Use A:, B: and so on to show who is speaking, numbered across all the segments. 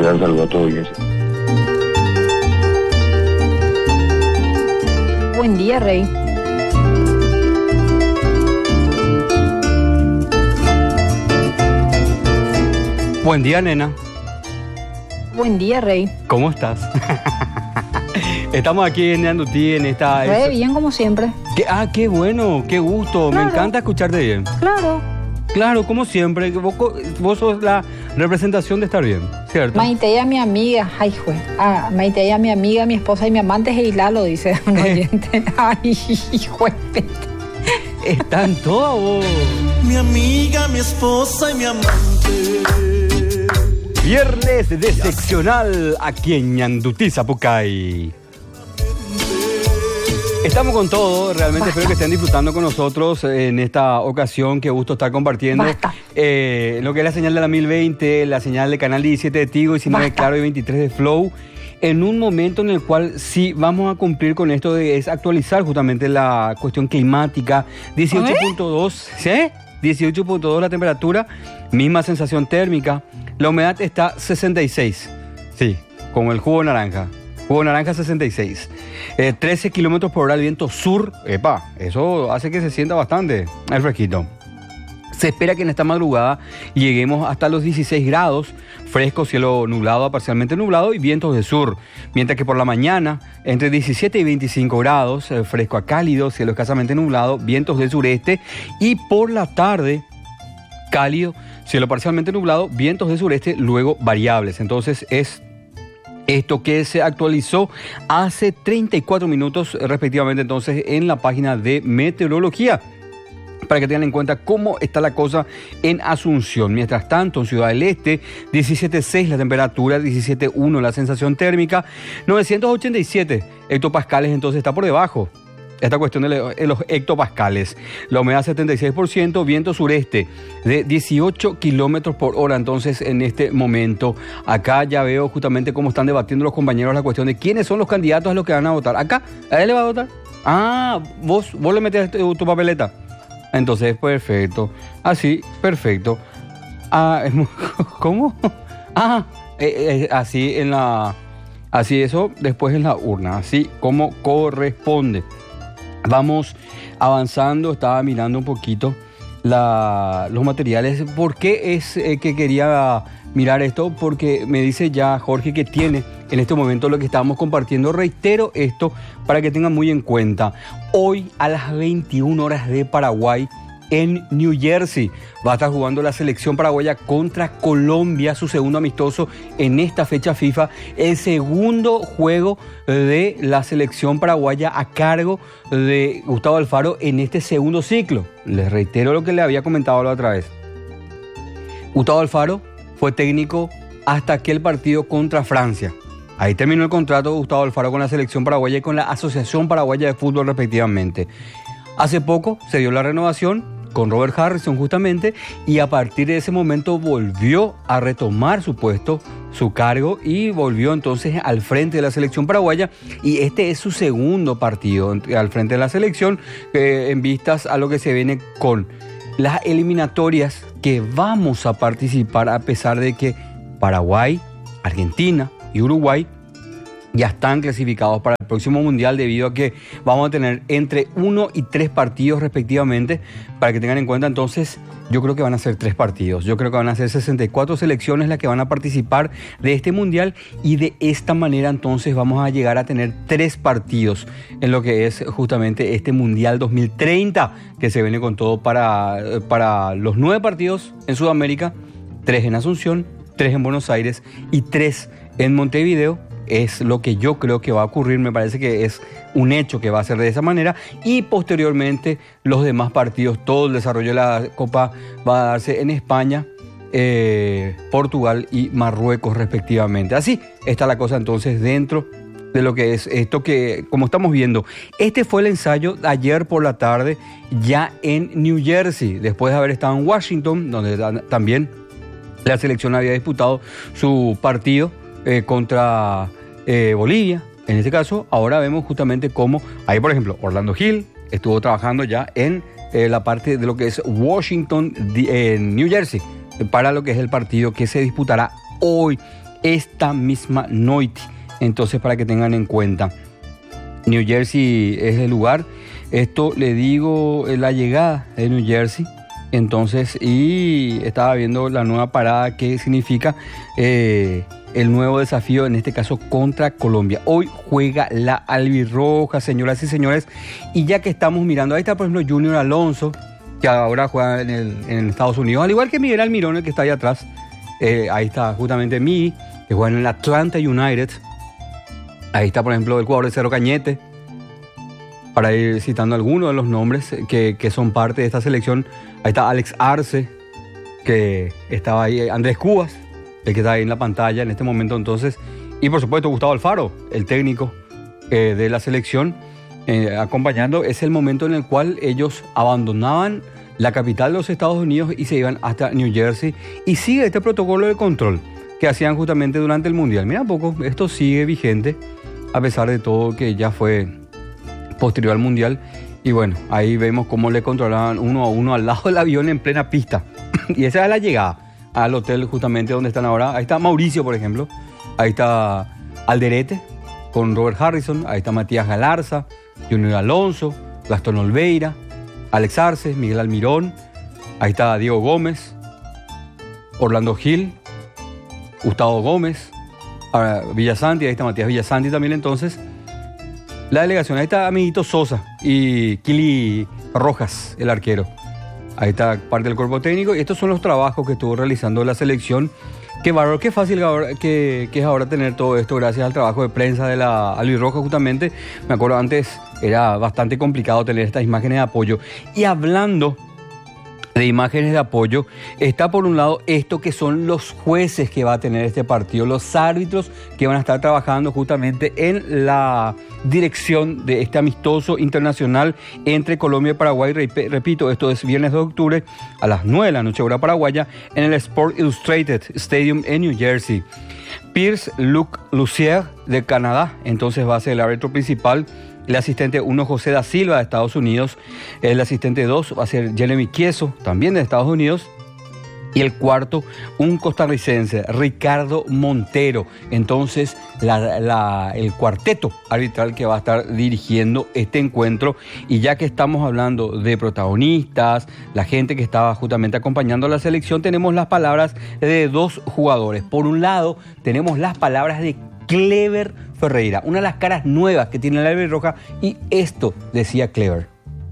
A: cordial saludo a tu audiencia.
B: Buen día, Rey.
C: Buen día, nena.
B: Buen día, Rey.
C: ¿Cómo estás? Estamos aquí en Ñandutí en esta...
B: Re bien, como siempre.
C: Qué bueno, qué gusto.
B: Claro.
C: Me encanta escucharte bien.
B: Claro.
C: Claro, como siempre. Vos sos la representación de estar bien, ¿cierto?
B: Maite a mi amiga. Ay, jue. Maite a mi amiga, mi esposa y mi amante es Hilalo, dice un oyente. Ay, jue.
C: Están todos vos.
D: Mi amiga, mi esposa y mi amante.
C: Viernes de seccional aquí en Ñandutí, Zapucay. Estamos con todo, realmente espero que estén disfrutando con nosotros en esta ocasión. Qué gusto estar compartiendo lo que es la señal de la 1020, la señal de Canal 17 de Tigo, 19 Claro y 23 de Flow. En un momento en el cual sí vamos a cumplir con esto de es actualizar justamente la cuestión climática. 18.2, ¿sí? 18.2 la temperatura, misma sensación térmica. La humedad está 66, sí, como el jugo de naranja. Jugo naranja 66. 13 kilómetros por hora el viento sur. Eso hace que se sienta bastante el fresquito. Se espera que en esta madrugada lleguemos hasta los 16 grados, fresco, cielo nublado a parcialmente nublado y vientos de sur. Mientras que por la mañana, entre 17 y 25 grados, fresco a cálido, cielo escasamente nublado, vientos del sureste. Y por la tarde, cálido, cielo parcialmente nublado, vientos del sureste, luego variables. Entonces es esto que se actualizó hace 34 minutos respectivamente entonces en la página de meteorología, para que tengan en cuenta cómo está la cosa en Asunción. Mientras tanto, en Ciudad del Este, 17.6 la temperatura, 17.1 la sensación térmica, 987 hectopascales, entonces está por debajo esta cuestión de los hectopascales. La humedad 76%, viento sureste de 18 kilómetros por hora. Entonces, en este momento, acá ya veo justamente cómo están debatiendo los compañeros la cuestión de quiénes son los candidatos a los que van a votar. Acá, ¿a él le va a votar? Vos le metes tu papeleta. Entonces, perfecto. Así, perfecto. ¿Cómo? Así en la... Así eso, después en la urna. Así como corresponde. Vamos avanzando, estaba mirando un poquito los materiales. ¿Por qué es que quería mirar esto? Porque me dice ya Jorge que tiene en este momento lo que estábamos compartiendo. Reitero esto para que tengan muy en cuenta. Hoy a las 21 horas de Paraguay, en New Jersey, va a estar jugando la selección paraguaya contra Colombia, su segundo amistoso en esta fecha FIFA, el segundo juego de la selección paraguaya a cargo de Gustavo Alfaro en este segundo ciclo. Les reitero lo que le había comentado la otra vez. Gustavo Alfaro fue técnico hasta aquel partido contra Francia. Ahí terminó el contrato de Gustavo Alfaro con la selección paraguaya y con la Asociación Paraguaya de Fútbol respectivamente. Hace poco se dio la renovación con Robert Harrison justamente, y a partir de ese momento volvió a retomar su puesto, su cargo, y volvió entonces al frente de la selección paraguaya, y este es su segundo partido al frente de la selección, en vistas a lo que se viene con las eliminatorias que vamos a participar, a pesar de que Paraguay, Argentina y Uruguay ya están clasificados para el próximo Mundial, debido a que vamos a tener entre 1 y 3 partidos respectivamente. Para que tengan en cuenta, entonces, yo creo que van a ser 3 partidos. Yo creo que van a ser 64 selecciones las que van a participar de este Mundial, y de esta manera entonces vamos a llegar a tener 3 partidos en lo que es justamente este Mundial 2030, que se viene con todo para los 9 partidos en Sudamérica, 3 en Asunción, 3 en Buenos Aires y 3 en Montevideo. Es lo que yo creo que va a ocurrir, me parece que es un hecho que va a ser de esa manera, y posteriormente los demás partidos, todo el desarrollo de la Copa va a darse en España, Portugal y Marruecos respectivamente. Así está la cosa entonces dentro de lo que es esto que, como estamos viendo, este fue el ensayo de ayer por la tarde ya en New Jersey, después de haber estado en Washington, donde también la selección había disputado su partido contra Bolivia. En este caso, ahora vemos justamente cómo ahí, por ejemplo, Orlando Hill estuvo trabajando ya en la parte de lo que es Washington, en New Jersey, para lo que es el partido que se disputará hoy esta misma noche. Entonces, para que tengan en cuenta, New Jersey es el lugar. Esto le digo, la llegada de New Jersey. Entonces, y estaba viendo la nueva parada que significa el nuevo desafío, en este caso contra Colombia. Hoy juega la albirroja, señoras y señores. Y ya que estamos mirando, ahí está por ejemplo Junior Alonso, que ahora juega en Estados Unidos, al igual que Miguel Almirón, el que está ahí atrás. Ahí está justamente Miguel, que juega en el Atlanta United. Ahí está por ejemplo el jugador de Cerro Cañete, para ir citando algunos de los nombres que son parte de esta selección. Ahí está Alex Arce, que estaba ahí, Andrés Cubas, el que está ahí en la pantalla en este momento entonces, y por supuesto Gustavo Alfaro, el técnico de la selección, acompañando. Es el momento en el cual ellos abandonaban la capital de los Estados Unidos y se iban hasta New Jersey, y sigue este protocolo de control que hacían justamente durante el Mundial. Mira un poco, esto sigue vigente, a pesar de todo que ya fue posterior al Mundial. Y bueno, ahí vemos cómo le controlaban uno a uno al lado del avión en plena pista. Y esa es la llegada al hotel justamente donde están ahora. Ahí está Mauricio, por ejemplo. Ahí está Alderete con Robert Harrison. Ahí está Matías Galarza, Junior Alonso, Gastón Olveira, Alex Arce, Miguel Almirón. Ahí está Diego Gómez, Orlando Gil, Gustavo Gómez, Villasanti. Ahí está Matías Villasanti también entonces. La delegación, ahí está amiguito Sosa y Kili Rojas, el arquero. Ahí está parte del cuerpo técnico, y estos son los trabajos que estuvo realizando la selección. Qué bárbaro, qué fácil que es ahora tener todo esto gracias al trabajo de prensa de la albirroja justamente. Me acuerdo antes era bastante complicado tener estas imágenes de apoyo. Y hablando de imágenes de apoyo, está por un lado esto que son los jueces que va a tener este partido, los árbitros que van a estar trabajando justamente en la dirección de este amistoso internacional entre Colombia y Paraguay. Repito, esto es viernes 2 de octubre a las 9 de la noche hora paraguaya en el Sport Illustrated Stadium en New Jersey. Pierce Luc Lucier de Canadá entonces va a ser el árbitro principal. El asistente 1, José da Silva, de Estados Unidos. El asistente 2 va a ser Jeremy Kieso, también de Estados Unidos. Y el cuarto, un costarricense, Ricardo Montero. Entonces, el cuarteto arbitral que va a estar dirigiendo este encuentro. Y ya que estamos hablando de protagonistas, la gente que estaba justamente acompañando a la selección, tenemos las palabras de dos jugadores. Por un lado, tenemos las palabras de Clever Ferreira, una de las caras nuevas que tiene la albirroja, y esto decía Clever.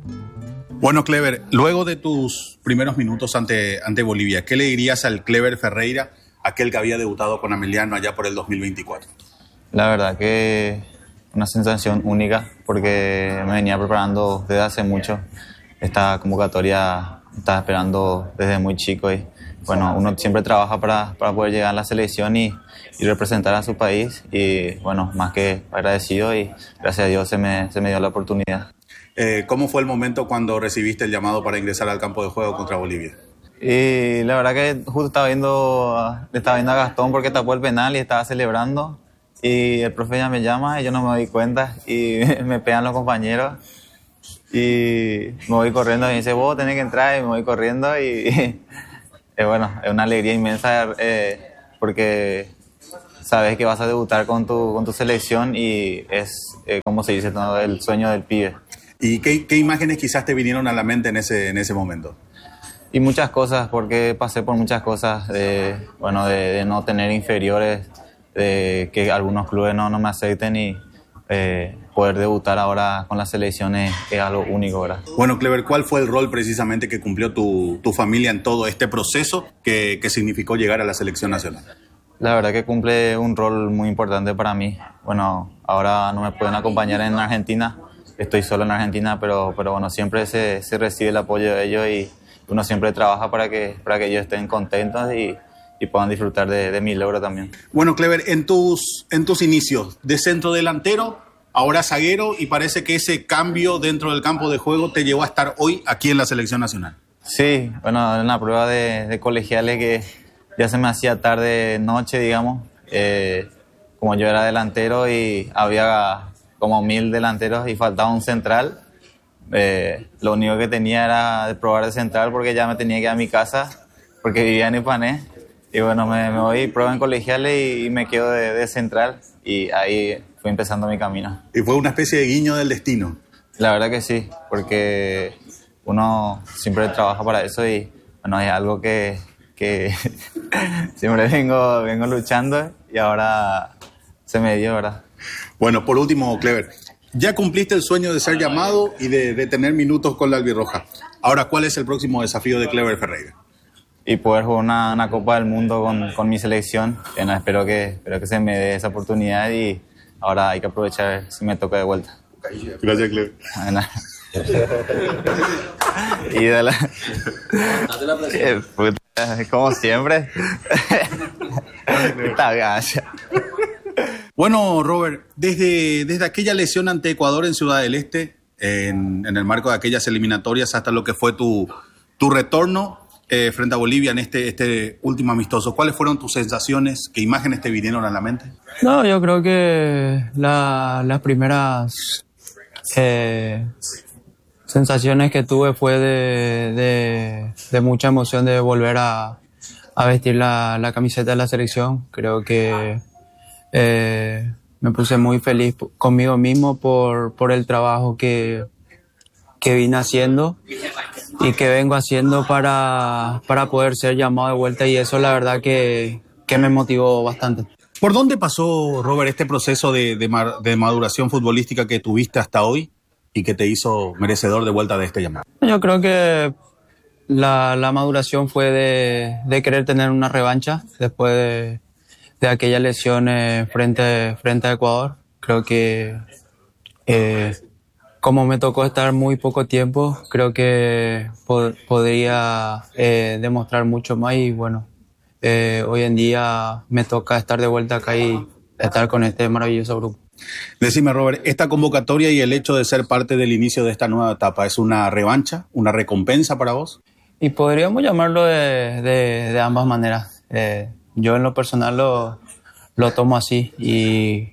A: Bueno, Clever, luego de tus primeros minutos ante Bolivia, ¿qué le dirías al Clever Ferreira, aquel que había debutado con Ameliano allá por el 2024?
E: La verdad que una sensación única, porque me venía preparando desde hace mucho. Esta convocatoria estaba esperando desde muy chico, y bueno, uno siempre trabaja para poder llegar a la selección y representar a su país, y bueno, más que agradecido, y gracias a Dios se me dio la oportunidad.
A: ¿Cómo fue el momento cuando recibiste el llamado para ingresar al campo de juego contra Bolivia?
E: Y la verdad que justo estaba viendo a Gastón porque tapó el penal y estaba celebrando, y el profe ya me llama y yo no me doy cuenta, y me pegan los compañeros y me voy corriendo y me dice, vos tenés que entrar, y me voy corriendo, y bueno, es una alegría inmensa porque sabes que vas a debutar con tu selección, y es, como se dice, todo el sueño del pibe.
A: ¿Y qué imágenes quizás te vinieron a la mente en ese momento?
E: Y muchas cosas, porque pasé por muchas cosas, de no tener inferiores, de que algunos clubes no me acepten, y poder debutar ahora con las selecciones es algo único, ¿verdad?
A: Bueno, Clever, ¿cuál fue el rol precisamente que cumplió tu familia en todo este proceso que significó llegar a la selección nacional?
E: La verdad que cumple un rol muy importante para mí. Bueno, ahora no me pueden acompañar en Argentina, estoy solo en Argentina, pero bueno, siempre se recibe el apoyo de ellos, y uno siempre trabaja para que ellos estén contentos y puedan disfrutar de mi logro también.
A: Bueno, Clever, en tus inicios de centro delantero, ahora zaguero, y parece que ese cambio dentro del campo de juego te llevó a estar hoy aquí en la selección nacional.
E: Sí, bueno, en la prueba de colegiales que ya se me hacía tarde, noche, digamos, como yo era delantero y había como 1000 delanteros y faltaba un central, lo único que tenía era de probar de central, porque ya me tenía que ir a mi casa porque vivía en Ipané, Y bueno, me voy, pruebo en colegiales y me quedo de central. Y ahí fui empezando mi camino.
A: Y fue una especie de guiño del destino.
E: La verdad que sí, porque uno siempre trabaja para eso y bueno, es algo que siempre vengo luchando y ahora se me dio, ¿verdad?
A: Bueno, por último, Clever, ya cumpliste el sueño de ser llamado y de tener minutos con la albirroja. Ahora, ¿cuál es el próximo desafío de Clever Ferreira?
E: Y poder jugar una Copa del Mundo con mi selección. Bueno, espero que se me dé esa oportunidad y ahora hay que aprovechar si me toca de vuelta.
A: Gracias, Clever.
E: Bueno. Y de la... como siempre. Está gacha.
A: Bueno, Robert, desde aquella lesión ante Ecuador en Ciudad del Este, en el marco de aquellas eliminatorias, hasta lo que fue tu retorno frente a Bolivia en este último amistoso, ¿cuáles fueron tus sensaciones? ¿Qué imágenes te vinieron a la mente?
F: No, yo creo que las primeras sensaciones que tuve fue de mucha emoción de volver a vestir la camiseta de la selección. Creo que me puse muy feliz conmigo mismo por el trabajo que vine haciendo y que vengo haciendo para poder ser llamado de vuelta, y eso la verdad que me motivó bastante.
A: ¿Por dónde pasó, Robert, este proceso de maduración futbolística que tuviste hasta hoy y que te hizo merecedor de vuelta de este llamado?
F: Yo creo que la maduración fue de querer tener una revancha después de aquella lesión frente a Ecuador. Creo que como me tocó estar muy poco tiempo, creo que podría demostrar mucho más, y bueno, hoy en día me toca estar de vuelta acá y estar con este maravilloso grupo.
A: Decime, Robert, ¿esta convocatoria y el hecho de ser parte del inicio de esta nueva etapa es una revancha, una recompensa para vos?
F: Y podríamos llamarlo de ambas maneras. Yo en lo personal lo tomo así, y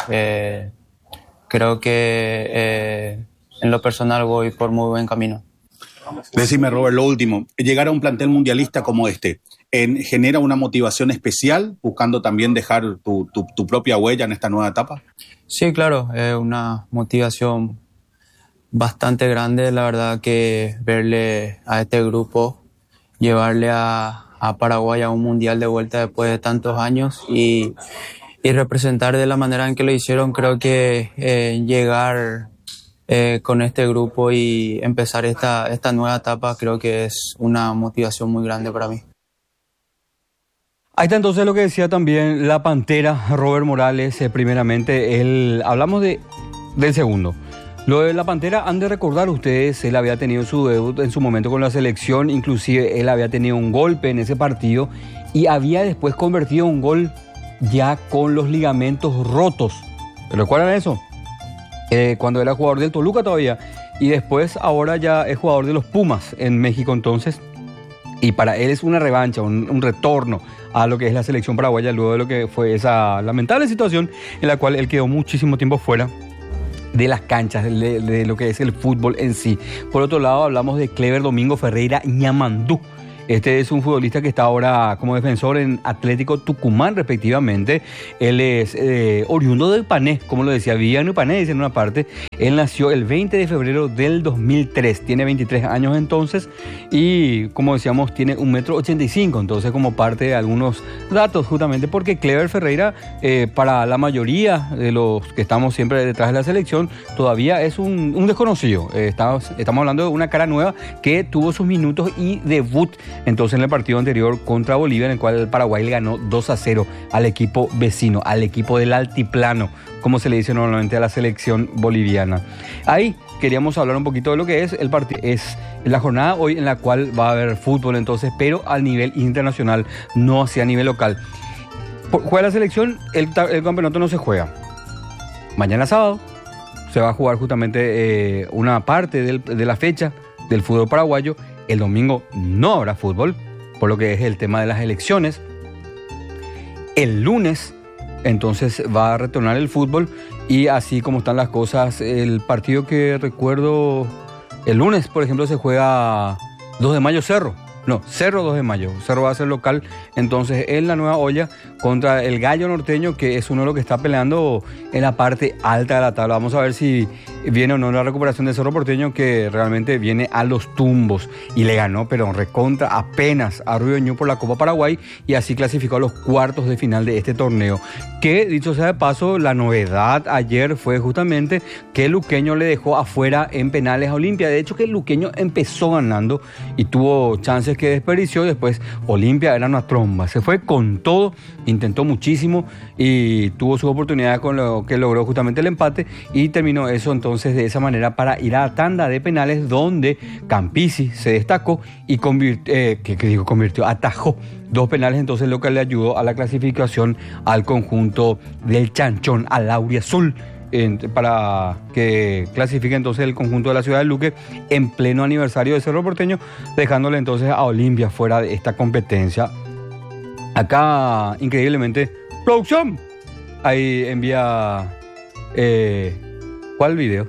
F: creo que en lo personal voy por muy buen camino.
A: Decime, Robert, lo último, llegar a un plantel mundialista como este, ¿genera una motivación especial buscando también dejar tu propia huella en esta nueva etapa?
F: Sí, claro, es una motivación bastante grande, la verdad, que verle a este grupo, llevarle a Paraguay a un mundial de vuelta después de tantos años y representar de la manera en que lo hicieron. Creo que llegar con este grupo y empezar esta nueva etapa, creo que es una motivación muy grande para mí.
C: Ahí está entonces lo que decía también la Pantera, Robert Morales. Primeramente, hablamos del segundo. Lo de la Pantera, han de recordar ustedes, él había tenido su debut en su momento con la selección, inclusive él había tenido un golpe en ese partido y había después convertido un gol ya con los ligamentos rotos. ¿Recuerdan eso? Cuando era jugador del Toluca todavía, y después ahora ya es jugador de los Pumas en México entonces, y para él es una revancha, un retorno a lo que es la selección paraguaya luego de lo que fue esa lamentable situación en la cual él quedó muchísimo tiempo fuera de las canchas, de lo que es el fútbol en sí. Por otro lado, hablamos de Clever Domingo Ferreira Ñamandú. Este es un futbolista que está ahora como defensor en Atlético Tucumán, respectivamente. Él es oriundo de Pané, como lo decía, Villano Pané, dice en una parte. Él nació el 20 de febrero del 2003, tiene 23 años entonces y, como decíamos, tiene 1,85 m, entonces como parte de algunos datos, justamente porque Clever Ferreira, para la mayoría de los que estamos siempre detrás de la selección, todavía es un desconocido. Estamos hablando de una cara nueva que tuvo sus minutos y debut entonces en el partido anterior contra Bolivia, en el cual el Paraguay le ganó 2-0 al equipo vecino, al equipo del altiplano, como se le dice normalmente a la selección boliviana. Ahí queríamos hablar un poquito de lo que es el partido. Es la jornada hoy en la cual va a haber fútbol entonces, pero a nivel internacional, no hacia a nivel local. Juega la selección, el campeonato no se juega. Mañana sábado se va a jugar justamente una parte de la fecha del fútbol paraguayo. El domingo no habrá fútbol, por lo que es el tema de las elecciones. El lunes, entonces, va a retornar el fútbol y así como están las cosas, el partido que recuerdo, el lunes, por ejemplo, se juega 2 de mayo Cerro, No, Cerro 2 de Mayo. Cerro va a ser local, entonces, en la Nueva Olla contra el Gallo Norteño, que es uno de los que está peleando en la parte alta de la tabla. Vamos a ver si viene o no la recuperación de Cerro Porteño, que realmente viene a los tumbos y le ganó, pero recontra apenas a Río Ñu por la Copa Paraguay, y así clasificó a los cuartos de final de este torneo. Que, dicho sea de paso, la novedad ayer fue justamente que el luqueño le dejó afuera en penales a Olimpia. De hecho, que el luqueño empezó ganando y tuvo chances que desperdició. Después Olimpia era una tromba, se fue con todo, intentó muchísimo y tuvo su oportunidad con lo que logró justamente el empate, y terminó eso entonces de esa manera para ir a la tanda de penales, donde Campisi se destacó y atajó 2 penales, entonces lo que le ayudó a la clasificación al conjunto del Chanchón, al Auriazul, para que clasifique entonces el conjunto de la ciudad de Luque en pleno aniversario de Cerro Porteño, dejándole entonces a Olimpia fuera de esta competencia. Acá, increíblemente, producción, ahí envía... ¿cuál video?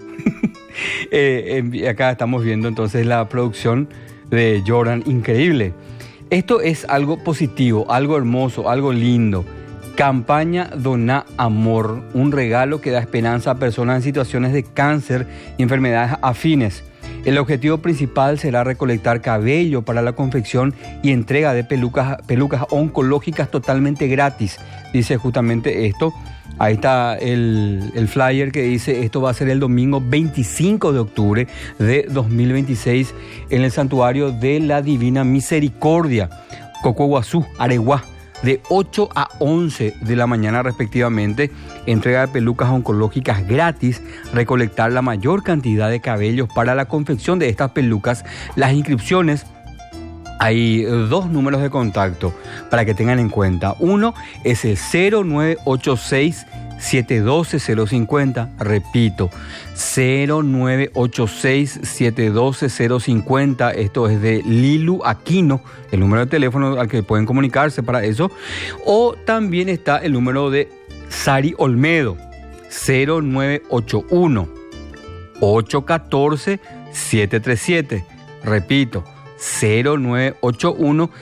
C: Acá estamos viendo entonces la producción de Jordan, increíble. Esto es algo positivo, algo hermoso, algo lindo. Campaña Doná Amor, un regalo que da esperanza a personas en situaciones de cáncer y enfermedades afines. El objetivo principal será recolectar cabello para la confección y entrega de pelucas oncológicas totalmente gratis. Dice justamente esto. Ahí está el flyer que dice: esto va a ser el domingo 25 de octubre de 2026 en el Santuario de la Divina Misericordia, Cocoguazú, Areguá, de 8 a 11 de la mañana respectivamente. Entrega de pelucas oncológicas gratis, recolectar la mayor cantidad de cabellos para la confección de estas pelucas. Las inscripciones, hay 2 números de contacto para que tengan en cuenta. Uno es el 0986-712-050. Repito, 0986-712-050. Esto es de Lilu Aquino, el número de teléfono al que pueden comunicarse para eso. O también está el número de Sari Olmedo, 0981 814-737. Repito, 0981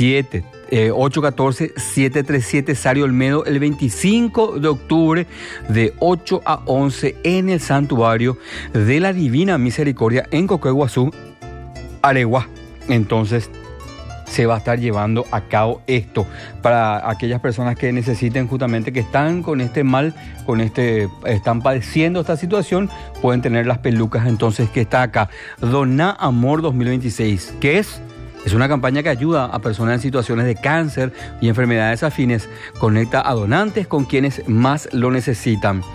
C: 814-737. Sari Olmedo, el 25 de octubre de 8 a 11 en el Santuario de la Divina Misericordia en Cocoguazú, Areguá. Entonces se va a estar llevando a cabo esto para aquellas personas que necesiten, justamente, que están con este mal, están padeciendo esta situación, pueden tener las pelucas entonces que está acá. Doná Amor 2026, que es una campaña que ayuda a personas en situaciones de cáncer y enfermedades afines, conecta a donantes con quienes más lo necesitan.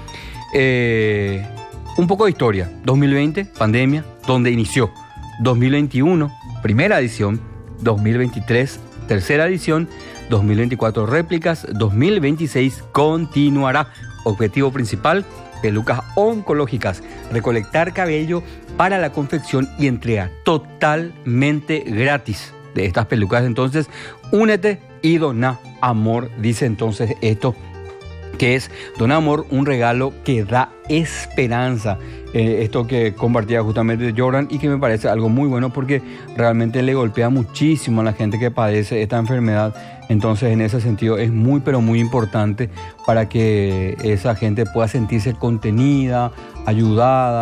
C: Un poco de historia. 2020, pandemia, donde inició. 2021, primera edición. 2023, tercera edición. 2024, réplicas. 2026, continuará. Objetivo principal: pelucas oncológicas, recolectar cabello para la confección y entrega totalmente gratis de estas pelucas. Entonces, únete y doná amor. Dice entonces esto, que es Doná Amor, un regalo que da esperanza. Esto que compartía justamente Jordan, y que me parece algo muy bueno, porque realmente le golpea muchísimo a la gente que padece esta enfermedad. Entonces, en ese sentido es muy, pero muy importante para que esa gente pueda sentirse contenida, ayudada.